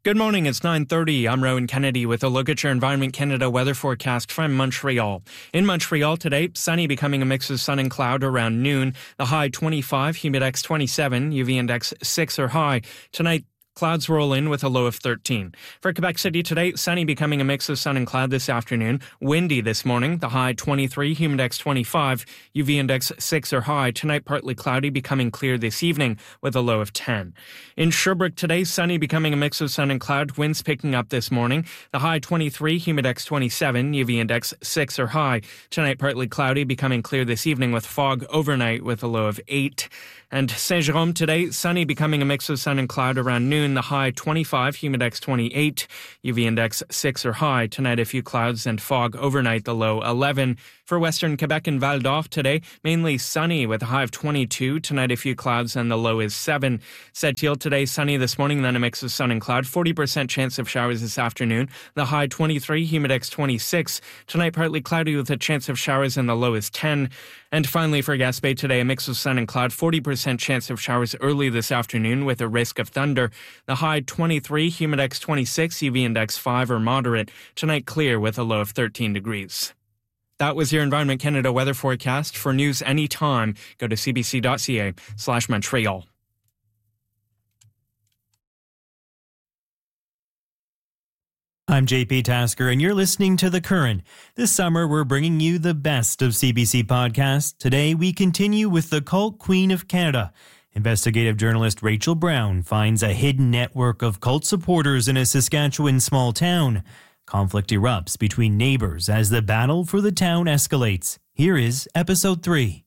Good morning, it's 9:30. I'm Rowan Kennedy with a look at your Environment Canada weather forecast from Montreal. In Montreal today, sunny becoming a mix of sun and cloud around noon. The high 25, humidex 27, UV index 6 or high. Tonight, clouds roll in with a low of 13. For Quebec City today, sunny becoming a mix of sun and cloud this afternoon. Windy this morning, the high 23, humidex 25, UV index 6 or high. Tonight, partly cloudy, becoming clear this evening with a low of 10. In Sherbrooke today, sunny becoming a mix of sun and cloud. Winds picking up this morning. The high 23, humidex 27, UV index 6 or high. Tonight, partly cloudy, becoming clear this evening with fog overnight with a low of 8. And Saint-Jérôme today, sunny becoming a mix of sun and cloud around noon. The high 25, humidex 28, UV index 6 or high. Tonight, a few clouds and fog overnight, the low 11. For Western Quebec and Val d'Or today, mainly sunny with a high of 22. Tonight, a few clouds and the low is 7. Sept-Îles today, sunny this morning, then a mix of sun and cloud. 40% chance of showers this afternoon. The high 23, humidex 26. Tonight, partly cloudy with a chance of showers and the low is 10. And finally, for Gaspé today, a mix of sun and cloud. 40% chance of showers early this afternoon with a risk of thunder. The high 23, humidex 26, UV index 5 or moderate. Tonight, clear with a low of 13 degrees. That was your Environment Canada weather forecast. For news anytime, go to cbc.ca/Montreal. I'm JP Tasker, and you're listening to The Current. This summer, we're bringing you the best of CBC podcasts. Today, we continue with the cult queen of Canada. Investigative journalist Rachel Brown finds a hidden network of cult supporters in a Saskatchewan small town. Conflict erupts between neighbors as the battle for the town escalates. Here is Episode 3.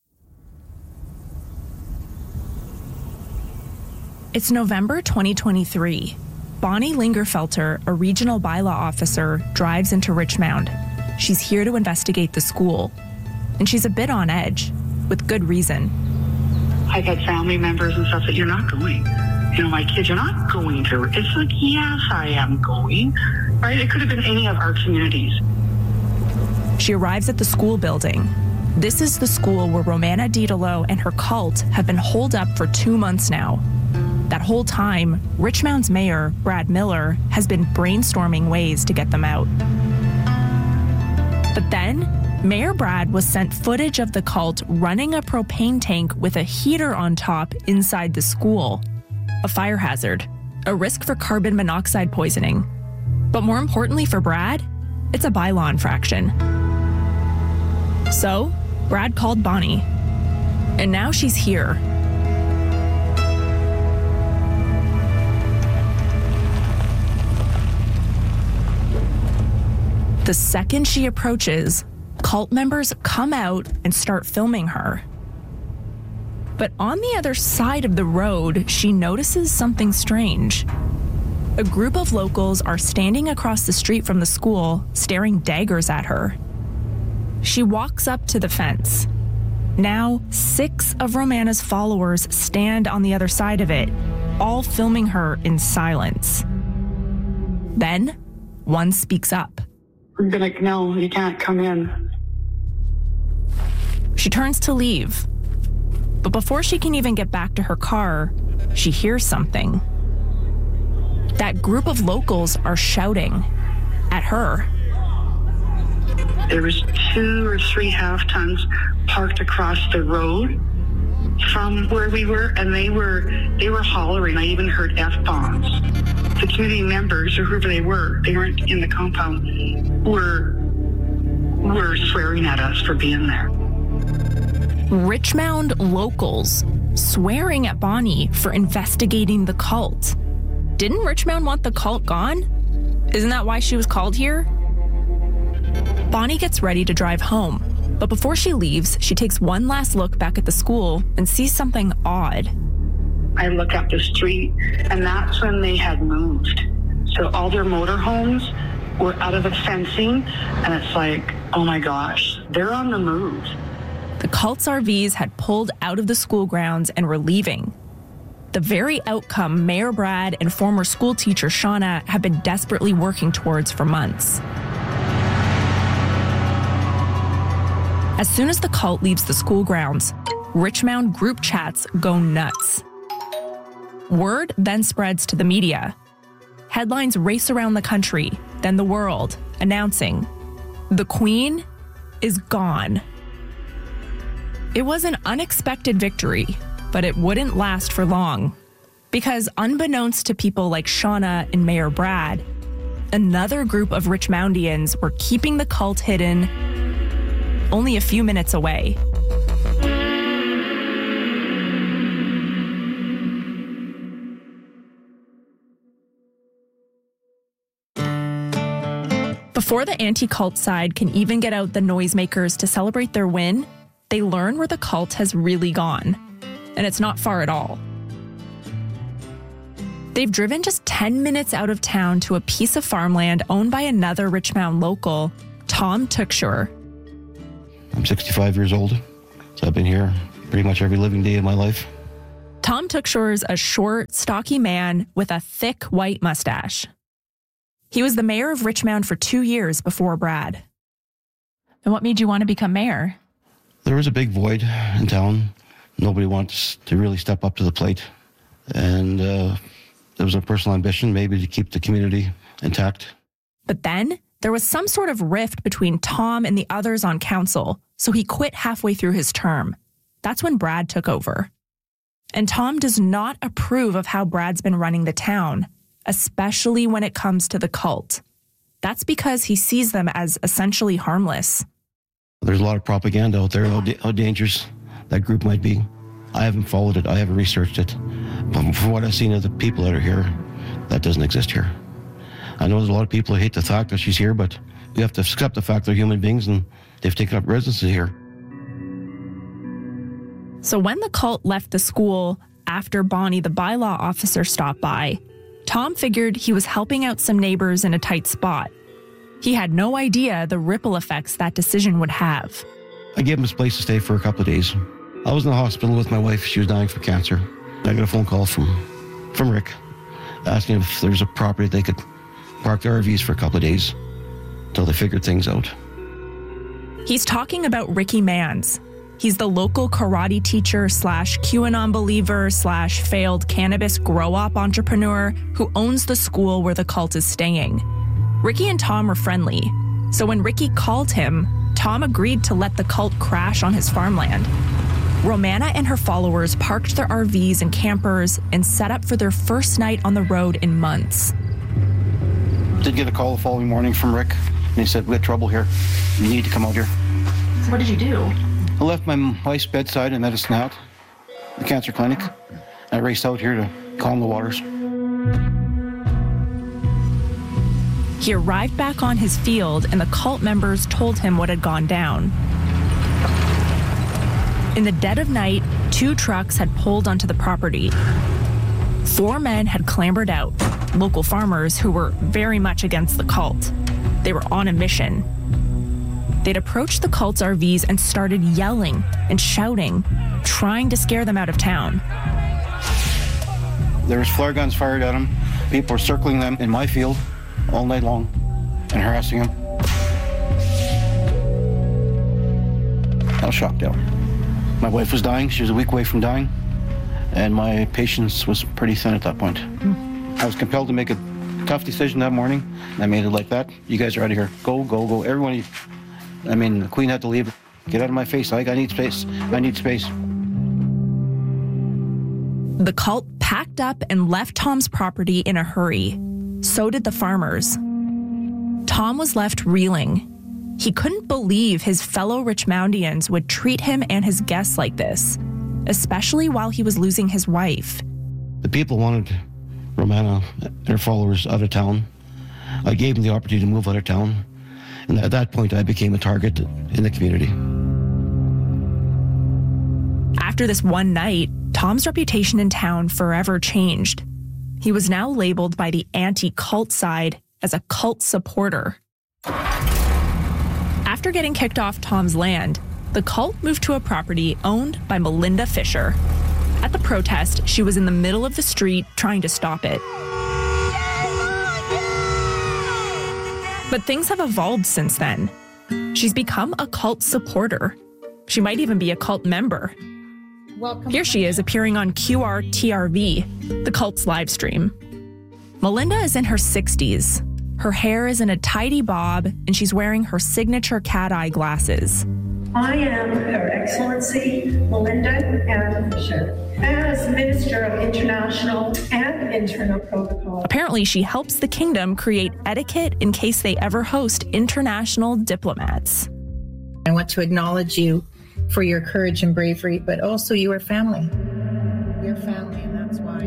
It's November 2023. Bonnie Lingerfelter, a regional bylaw officer, drives into Richmond. She's here to investigate the school. And she's a bit on edge, with good reason. I've had family members and stuff that you're not going. You know, my kids, you're not going to. It's like, yes, I am going. Right? It could have been any of our communities. She arrives at the school building. This is the school where Romana Didelot and her cult have been holed up for 2 months now. That whole time, Richmond's mayor, Brad Miller, has been brainstorming ways to get them out. But then, Mayor Brad was sent footage of the cult running a propane tank with a heater on top inside the school. A fire hazard, a risk for carbon monoxide poisoning. But more importantly for Brad, it's a bylaw infraction. So, Brad called Bonnie. And now she's here. The second she approaches, cult members come out and start filming her. But on the other side of the road, she notices something strange. A group of locals are standing across the street from the school, staring daggers at her. She walks up to the fence. Now, 6 of Romana's followers stand on the other side of it, all filming her in silence. Then, one speaks up. They're like, no, you can't come in. She turns to leave. But before she can even get back to her car, she hears something. That group of locals are shouting at her. There was 2 or 3 half-tons parked across the road from where we were, and they were hollering. I even heard F-bombs. The community members, or whoever they weren't in the compound, were swearing at us for being there. Richmond locals swearing at Bonnie for investigating the cult. Didn't Richmond want the cult gone? Isn't that why she was called here? Bonnie gets ready to drive home, but before she leaves, she takes one last look back at the school and sees something odd. I look up the street, and that's when they had moved. So all their motorhomes were out of the fencing, and it's like, oh my gosh, they're on the move. The cult's RVs had pulled out of the school grounds and were leaving. The very outcome Mayor Brad and former school teacher Shauna have been desperately working towards for months. As soon as the cult leaves the school grounds, Richmond group chats go nuts. Word then spreads to the media. headlines race around the country, then the world, announcing, "The Queen is gone." It was an unexpected victory, but it wouldn't last for long. Because unbeknownst to people like Shauna and Mayor Brad, another group of Richmoundians were keeping the cult hidden only a few minutes away. Before the anti-cult side can even get out the noisemakers to celebrate their win, they learn where the cult has really gone. And it's not far at all. They've driven just 10 minutes out of town to a piece of farmland owned by another Richmond local, Tom Tooksure. I'm 65 years old, so I've been here pretty much every living day of my life. Tom Tooksure is a short, stocky man with a thick white mustache. He was the mayor of Richmond for 2 years before Brad. And what made you want to become mayor? There was a big void in town. Nobody wants to really step up to the plate. And there was a personal ambition maybe to keep the community intact. But then there was some sort of rift between Tom and the others on council, so he quit halfway through his term. That's when Brad took over. And Tom does not approve of how Brad's been running the town, especially when it comes to the cult. That's because he sees them as essentially harmless. There's a lot of propaganda out there, how dangerous that group might be. I haven't followed it. I haven't researched it. But from what I've seen of the people that are here, that doesn't exist here. I know there's a lot of people who hate the fact that she's here, but we have to accept the fact they're human beings and they've taken up residency here. So when the cult left the school after Bonnie, the bylaw officer, stopped by, Tom figured he was helping out some neighbors in a tight spot. He had no idea the ripple effects that decision would have. I gave him a place to stay for a couple of days. I was in the hospital with my wife. She was dying from cancer. I got a phone call from Rick asking if there's a property they could park their RVs for a couple of days until they figured things out. He's talking about Ricky Mans. He's the local karate teacher / QAnon believer / failed cannabis grow-op entrepreneur who owns the school where the cult is staying. Ricky and Tom were friendly, so when Ricky called him, Tom agreed to let the cult crash on his farmland. Romana and her followers parked their RVs and campers and set up for their first night on the road in months. Did get a call the following morning from Rick, and he said, "We got trouble here. You need to come out here." So what did you do? I left my wife's bedside in Medicine Hat, the cancer clinic. I raced out here to calm the waters. He arrived back on his field, and the cult members told him what had gone down. In the dead of night, 2 trucks had pulled onto the property. 4 men had clambered out, local farmers who were very much against the cult. They were on a mission. They'd approached the cult's RVs and started yelling and shouting, trying to scare them out of town. There was flare guns fired at them. People were circling them in my field all night long and harassing them. I was shocked out. My wife was dying. She was a week away from dying. And my patience was pretty thin at that point. I was compelled to make a tough decision that morning. I made it like that. You guys are out of here. Go, go, go. Everyone, the Queen had to leave. Get out of my face. I need space. I need space. The cult packed up and left Tom's property in a hurry. So did the farmers. Tom was left reeling. He couldn't believe his fellow Richmoundians would treat him and his guests like this, especially while he was losing his wife. The people wanted Romana and her followers out of town. I gave them the opportunity to move out of town. And at that point, I became a target in the community. After this one night, Tom's reputation in town forever changed. He was now labeled by the anti-cult side as a cult supporter. After getting kicked off Tom's land, the cult moved to a property owned by Melinda Fisher. At the protest, she was in the middle of the street trying to stop it. But things have evolved since then. She's become a cult supporter. She might even be a cult member. Here she is appearing on QRTRV, the cult's live stream. Melinda is in her 60s. Her hair is in a tidy bob, and she's wearing her signature cat-eye glasses. I am Her Excellency Melinda Ann Fisher. As Minister of International and Internal Protocol. Apparently, she helps the kingdom create etiquette in case they ever host international diplomats. I want to acknowledge you for your courage and bravery, but also you are family. You're family, and that's why,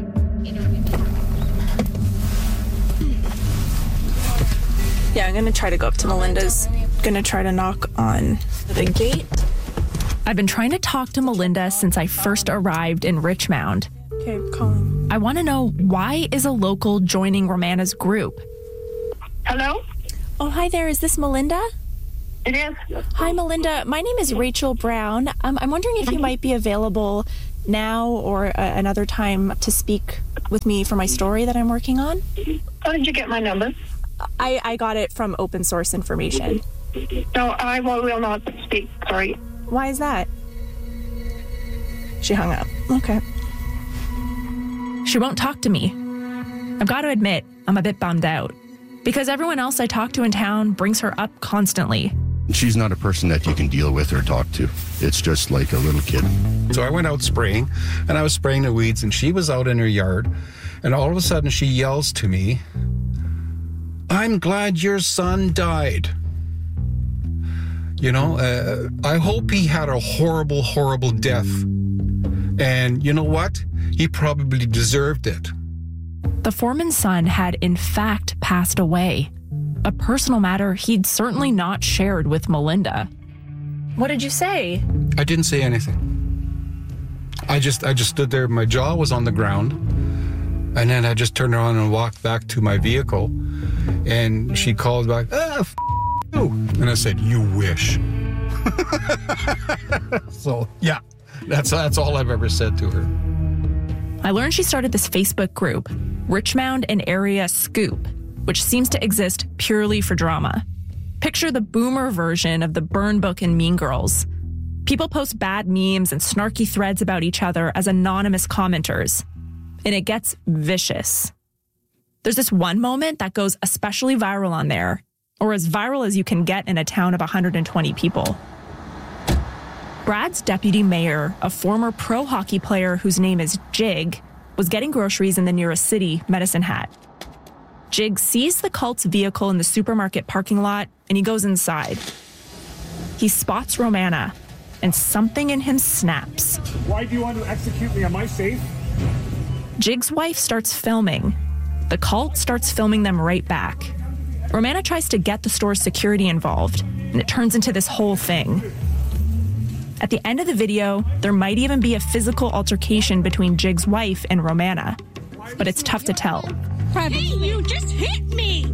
Yeah, I'm going to try to go up to Melinda's. Going to try to knock on the gate. I've been trying to talk to Melinda since I first arrived in Richmond. Okay, calling. I want to know, why is a local joining Romana's group? Hello? Oh, hi there. Is this Melinda? It is. Hi, Melinda. My name is Rachel Brown. I'm wondering if you might be available now or another time to speak with me for my story that I'm working on. How did you get my number? I got it from open source information. No, I will not speak. Sorry. Why is that? She hung up. Okay. She won't talk to me. I've got to admit, I'm a bit bummed out. Because everyone else I talk to in town brings her up constantly. She's not a person that you can deal with or talk to. It's just like a little kid. So I went out spraying, and I was spraying the weeds, and she was out in her yard, and all of a sudden she yells to me, "I'm glad your son died. You know, I hope he had a horrible, horrible death. And you know what? He probably deserved it." The foreman's son had in fact passed away. A personal matter he'd certainly not shared with Melinda. What did you say? I didn't say anything. I just stood there. My jaw was on the ground. And then I just turned around and walked back to my vehicle. And she called back, you. And I said, "You wish." So, yeah, that's all I've ever said to her. I learned she started this Facebook group, Richmond and Area Scoop, which seems to exist purely for drama. Picture the boomer version of the burn book in Mean Girls. People post bad memes and snarky threads about each other as anonymous commenters. And it gets vicious. There's this one moment that goes especially viral on there, or as viral as you can get in a town of 120 people. Brad's deputy mayor, a former pro hockey player whose name is Jig, was getting groceries in the nearest city, Medicine Hat. Jig sees the cult's vehicle in the supermarket parking lot, and he goes inside. He spots Romana, and something in him snaps. "Why do you want to execute me? Am I safe?" Jig's wife starts filming. The cult starts filming them right back. Romana tries to get the store's security involved, and it turns into this whole thing. At the end of the video, there might even be a physical altercation between Jig's wife and Romana, but it's tough to tell. Hey, you just hit me!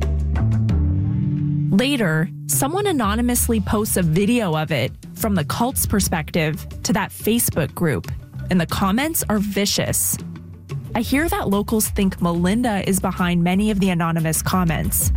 Later, someone anonymously posts a video of it from the cult's perspective to that Facebook group, and the comments are vicious. I hear that locals think Melinda is behind many of the anonymous comments.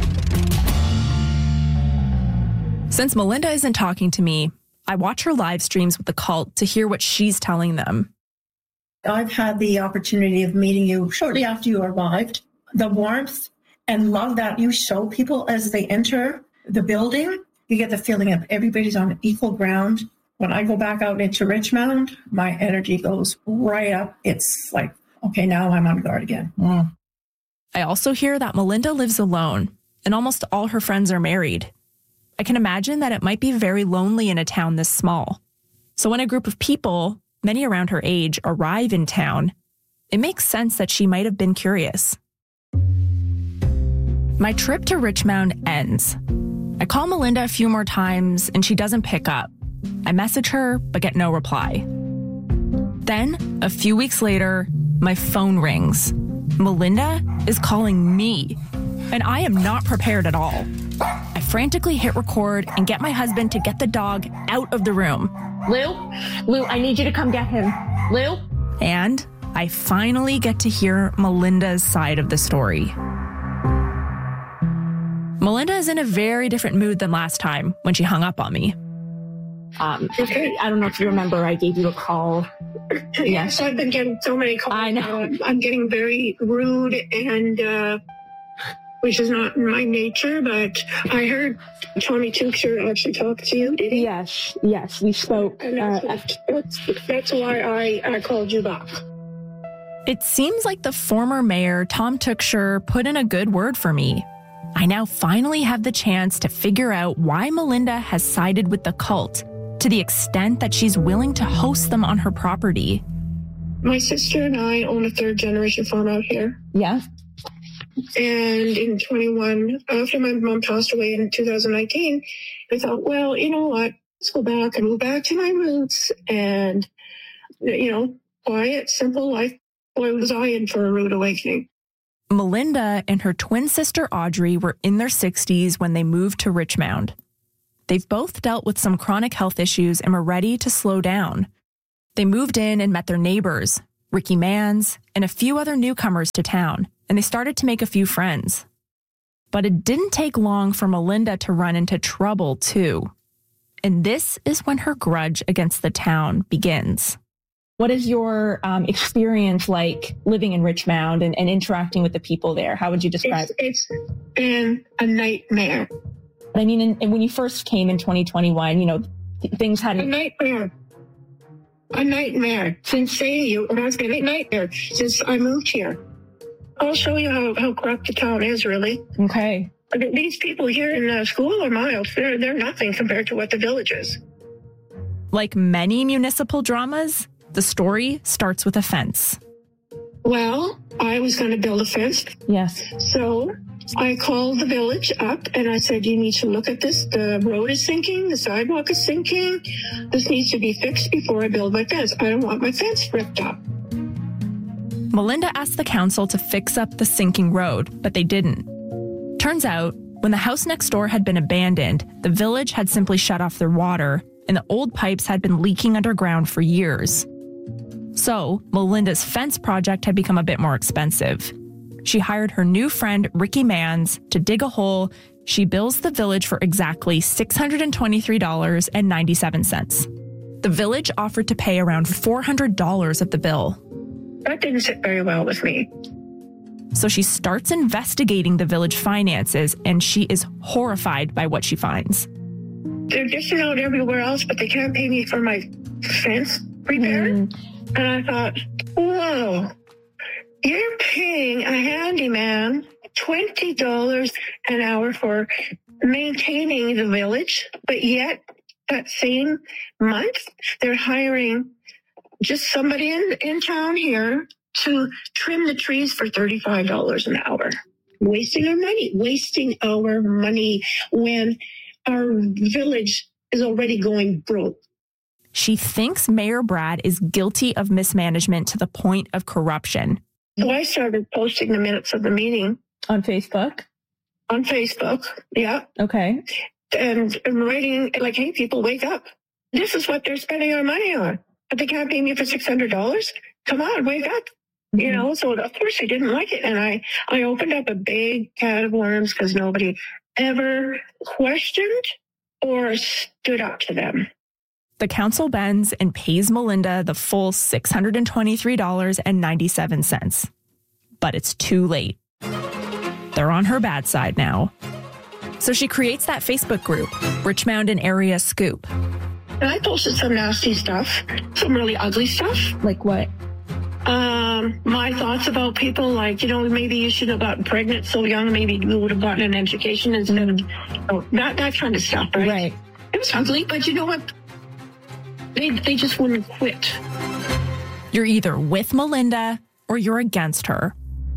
Since Melinda isn't talking to me, I watch her live streams with the cult to hear what she's telling them. I've had the opportunity of meeting you shortly after you arrived. The warmth and love that you show people as they enter the building, you get the feeling of everybody's on equal ground. When I go back out into Richmond, my energy goes right up. It's like, okay, now I'm on guard again. I also hear that Melinda lives alone, and almost all her friends are married. I can imagine that it might be very lonely in a town this small. So when a group of people, many around her age, arrive in town, it makes sense that she might have been curious. My trip to Richmond ends. I call Melinda a few more times, and she doesn't pick up. I message her, but get no reply. Then, a few weeks later, my phone rings. Melinda is calling me, and I am not prepared at all. I frantically hit record and get my husband to get the dog out of the room. Lou, I need you to come get him. Lou? And I finally get to hear Melinda's side of the story. Melinda is in a very different mood than last time when she hung up on me. Okay. I don't know if you remember, I gave you a call. Yes, I've been getting so many calls. I know. I'm getting very rude and which is not my nature, but I heard Tommy Tuchser actually talk to you, did he? Yes, we spoke. And that's why I called you back. It seems like the former mayor, Tom Tuchser, put in a good word for me. I now finally have the chance to figure out why Melinda has sided with the cult to the extent that she's willing to host them on her property. My sister and I own a third-generation farm out here. Yeah. And in 21, after my mom passed away in 2019, I thought, well, you know what? Let's go back and move back to my roots and, quiet, simple life. Boy, was I in for a rude awakening. Melinda and her twin sister Audrey were in their 60s when they moved to Richmond. They've both dealt with some chronic health issues and were ready to slow down. They moved in and met their neighbors, Ricky Manns, and a few other newcomers to town, and they started to make a few friends. But it didn't take long for Melinda to run into trouble, too. And this is when her grudge against the town begins. What is your experience like living in Richmond and interacting with the people there? How would you describe it? It's been a nightmare. I mean, and when you first came in 2021, things hadn't... A nightmare. Since it has been a nightmare since I moved here. I'll show you how corrupt the town is, really. Okay. These people here in the school are mild. They're nothing compared to what the village is. Like many municipal dramas, the story starts with a fence. Well, I was going to build a fence. Yes. So I called the village up and I said, you need to look at this. The road is sinking. The sidewalk is sinking. This needs to be fixed before I build my fence. I don't want my fence ripped up. Melinda asked the council to fix up the sinking road, but they didn't. Turns out, when the house next door had been abandoned, the village had simply shut off their water, and the old pipes had been leaking underground for years. So, Melinda's fence project had become a bit more expensive. She hired her new friend, Ricky Manns, to dig a hole. She bills the village for exactly $623.97. The village offered to pay around $400 of the bill. That didn't sit very well with me. So she starts investigating the village finances, and she is horrified by what she finds. They're dishing out everywhere else, but they can't pay me for my fence repair. And I thought, whoa, you're paying a handyman $20 an hour for maintaining the village, but yet that same month, they're hiring just somebody in town here to trim the trees for $35 an hour. Wasting our money when our village is already going broke. She thinks Mayor Brad is guilty of mismanagement to the point of corruption. So I started posting the minutes of the meeting. On Facebook? On Facebook, yeah. Okay. And writing like, hey, people, wake up. This is what they're spending our money on. But they can't pay me for $600. Come on, wake up. Mm-hmm. So of course I didn't like it. And I opened up a big can of worms because nobody ever questioned or stood up to them. The council bends and pays Melinda the full $623.97. But it's too late. They're on her bad side now. So she creates that Facebook group, Richmond and Area Scoop. And I posted some nasty stuff, some really ugly stuff. Like what? My thoughts about people, like, maybe you should have gotten pregnant so young, maybe you would have gotten an education instead of that kind of stuff, right? Right. It was ugly, but you know what? They just wouldn't quit. You're either with Melinda or you're against her.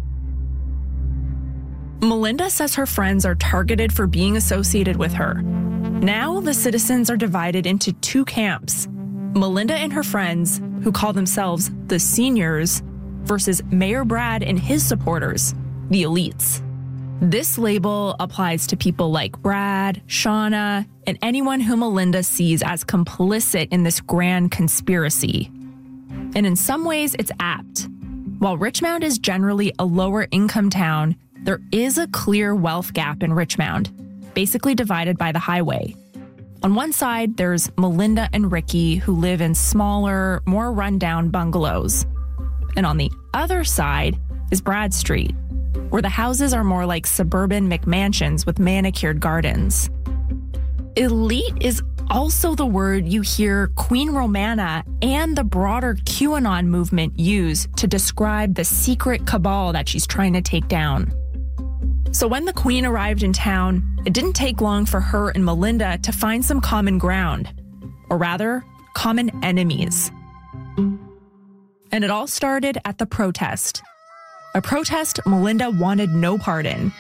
Melinda says her friends are targeted for being associated with her. Now the citizens are divided into two camps. Melinda and her friends, who call themselves the seniors, versus Mayor Brad and his supporters, the elites. This label applies to people like Brad, Shauna, and anyone who Melinda sees as complicit in this grand conspiracy. And in some ways, it's apt. While Richmond is generally a lower income town, there is a clear wealth gap in Richmond, basically divided by the highway. On one side, there's Melinda and Ricky, who live in smaller, more rundown bungalows. And on the other side is Brad Street, where the houses are more like suburban McMansions with manicured gardens. Elite is also the word you hear Queen Romana and the broader QAnon movement use to describe the secret cabal that she's trying to take down. So when the Queen arrived in town, it didn't take long for her and Melinda to find some common ground, or rather, common enemies. And it all started at the protest. A protest Melinda wanted no part in.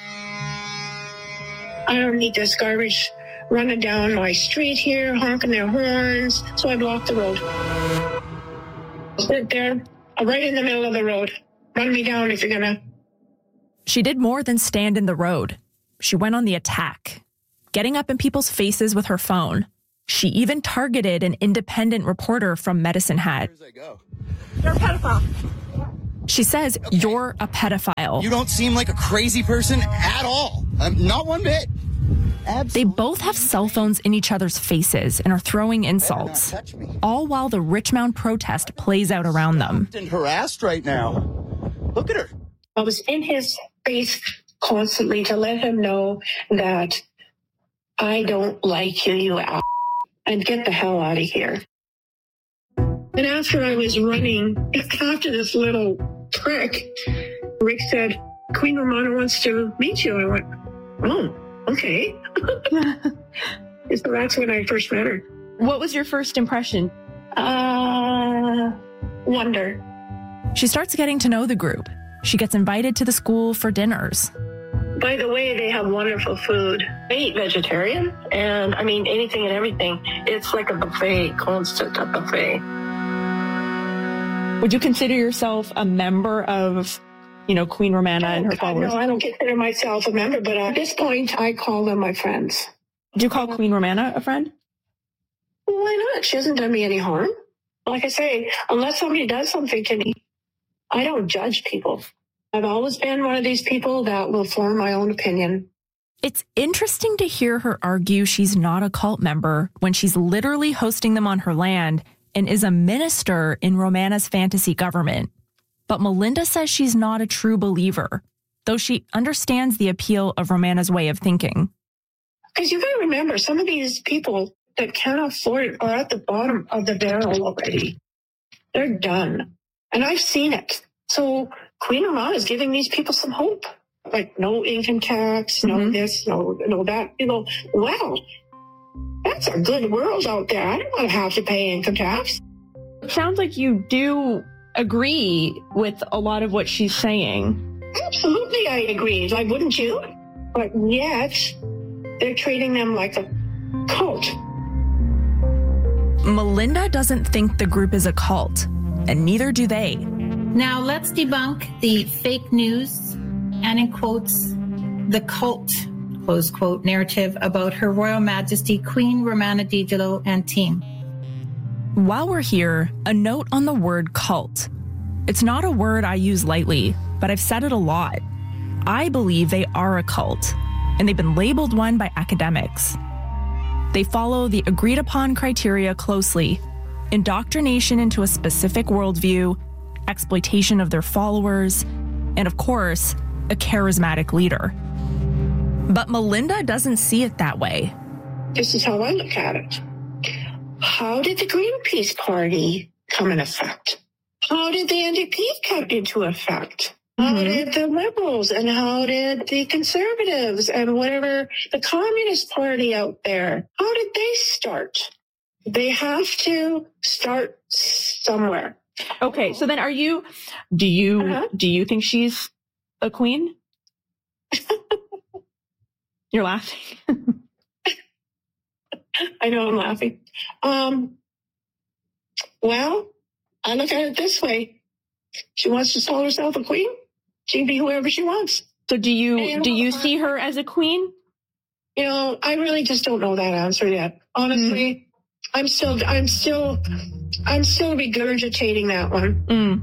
I don't need this garbage running down my street here, honking their horns, so I blocked the road. Sit there, right in the middle of the road. Run me down if you're gonna. She did more than stand in the road. She went on the attack, getting up in people's faces with her phone. She even targeted an independent reporter from Medicine Hat. You're a pedophile. She says, you're a pedophile. You don't seem like a crazy person at all. Not one bit. Absolutely. They both have cell phones in each other's faces and are throwing insults, all while the Richmond protest plays out around them. I'm harassed right now. Look at her. I was in his face constantly to let him know that I don't like you, you ass, and get the hell out of here. And after I was running, after this little trick, Rick said, Queen Romana wants to meet you. I went, oh, okay. So that's when I first met her. What was your first impression? Wonder. She starts getting to know the group. She gets invited to the school for dinners. By the way, they have wonderful food. They eat vegetarian, and I mean, anything and everything. It's like a buffet, constant a buffet. Would you consider yourself a member of, Queen Romana and her followers? No, I don't consider myself a member, but at this point, I call them my friends. Do you call Queen Romana a friend? Why not? She hasn't done me any harm. Like I say, unless somebody does something to me, I don't judge people. I've always been one of these people that will form my own opinion. It's interesting to hear her argue she's not a cult member when she's literally hosting them on her land and is a minister in Romana's fantasy government. But Melinda says she's not a true believer, though she understands the appeal of Romana's way of thinking. Because you got to remember, some of these people that can't afford it are at the bottom of the barrel already. They're done. And I've seen it. So Queen Romana is giving these people some hope. Like no income tax, no this, no that. Wow, that's a good world out there. I don't want to have to pay income tax. It sounds like you do agree with a lot of what she's saying. Absolutely, I agree. Like, wouldn't you? But yet, they're treating them like a cult. Melinda doesn't think the group is a cult, and neither do they. Now let's debunk the fake news and, in quotes, the cult, close quote, narrative about Her Royal Majesty Queen Romana Digital and team. While we're here, a note on the word cult. It's not a word I use lightly, but I've said it a lot. I believe they are a cult, and they've been labeled one by academics. They follow the agreed-upon criteria closely: indoctrination into a specific worldview, exploitation of their followers, and of course, a charismatic leader. But Melinda doesn't see it that way. This is how I look at it. How did the Greenpeace Party come in effect? How did the NDP come into effect? How did the Liberals and how did the Conservatives and whatever the Communist Party out there, how did they start? They have to start somewhere. Okay, so then do you think she's a queen? You're laughing. I know I'm laughing. Well, I look at it this way. She wants to call herself a queen. She can be whoever she wants. So do you see her as a queen? I really just don't know that answer yet. Honestly, I'm still regurgitating that one.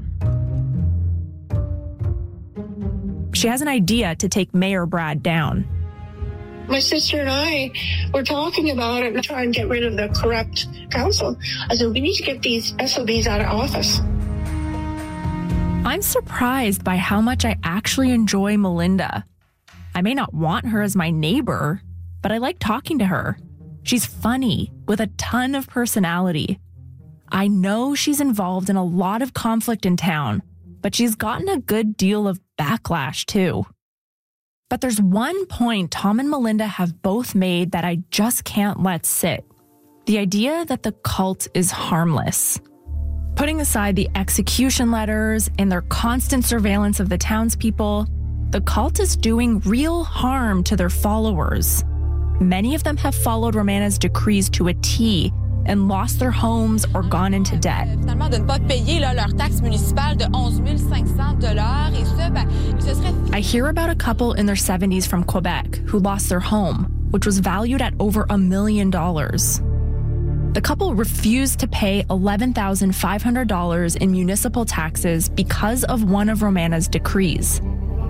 She has an idea to take Mayor Brad down. My sister and I were talking about it and trying to get rid of the corrupt council. I said, we need to get these SOBs out of office. I'm surprised by how much I actually enjoy Melinda. I may not want her as my neighbor, but I like talking to her. She's funny with a ton of personality. I know she's involved in a lot of conflict in town, but she's gotten a good deal of backlash too. But there's one point Tom and Melinda have both made that I just can't let sit. The idea that the cult is harmless. Putting aside the execution letters and their constant surveillance of the townspeople, the cult is doing real harm to their followers. Many of them have followed Romana's decrees to a T and lost their homes or gone into debt. I hear about a couple in their 70s from Quebec who lost their home, which was valued at over $1 million. The couple refused to pay $11,500 in municipal taxes because of one of Romana's decrees.